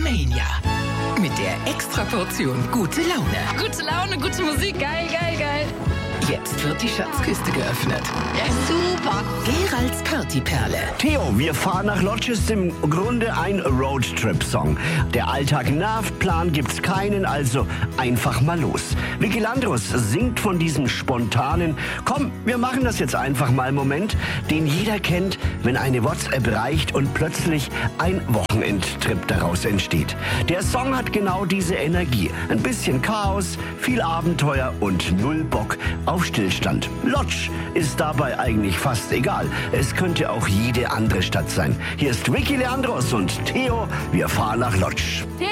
Lottomania. Mit der Extraportion gute Laune. Gute Laune, gute Musik, geil, geil, geil. Jetzt wird die Schatzkiste geöffnet. Ja, super. Geralds Partyperle. Theo, wir fahren nach Lodz ist im Grunde ein Roadtrip-Song. Der Alltag nervt, Plan gibt's keinen, also einfach mal los. Vicky Landrus singt von diesem spontanen, komm, wir machen das jetzt einfach mal Moment, den jeder kennt, wenn eine WhatsApp reicht und plötzlich ein Wochenendtrip daraus entsteht. Der Song hat genau diese Energie. Ein bisschen Chaos, viel Abenteuer und null Bock auf Stillstand. Lodz ist dabei eigentlich fast egal. Es könnte auch jede andere Stadt sein. Hier ist Vicky Leandros und Theo. Wir fahren nach Lodz.